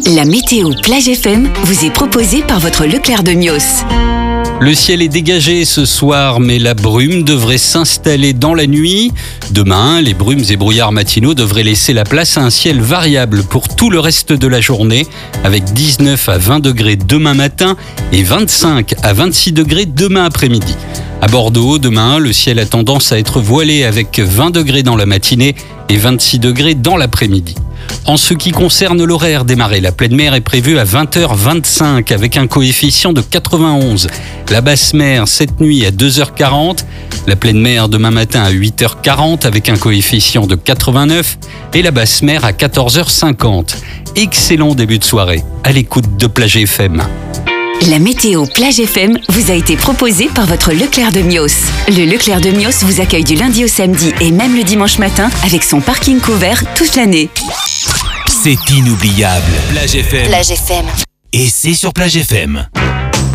La météo Plage FM vous est proposée par votre Leclerc de Mios. Le ciel est dégagé ce soir, mais la brume devrait s'installer dans la nuit. Demain, les brumes et brouillards matinaux devraient laisser la place à un ciel variable pour tout le reste de la journée, avec 19 à 20 degrés demain matin et 25 à 26 degrés demain après-midi. À Bordeaux, demain, le ciel a tendance à être voilé avec 20 degrés dans la matinée et 26 degrés dans l'après-midi. En ce qui concerne l'horaire des marées, la pleine mer est prévue à 20h25 avec un coefficient de 91. La basse mer cette nuit à 2h40. La pleine mer demain matin à 8h40 avec un coefficient de 89. Et la basse mer à 14h50. Excellent début de soirée à l'écoute de Plage FM. La météo Plage FM vous a été proposée par votre Leclerc de Mios. Le Leclerc de Mios vous accueille du lundi au samedi et même le dimanche matin avec son parking couvert toute l'année. C'est inoubliable. Plage FM. Plage FM. Et c'est sur Plage FM.